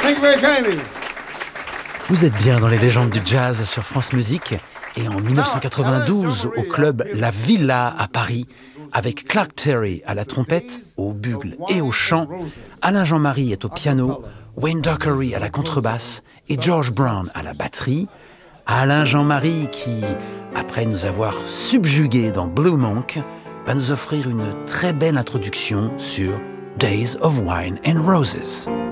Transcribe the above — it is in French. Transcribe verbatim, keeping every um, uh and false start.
Thank you very kindly. Vous êtes bien dans les légendes du jazz sur France Musique et en dix-neuf cent quatre-vingt-douze au club La Villa à Paris avec Clark Terry à la trompette, au bugle et au chant, Alain Jean-Marie est au piano, Wayne Dockery à la contrebasse et George Brown à la batterie. Alain Jean-Marie qui, après nous avoir subjugués dans Blue Monk, va nous offrir une très belle introduction sur Days of Wine and Roses.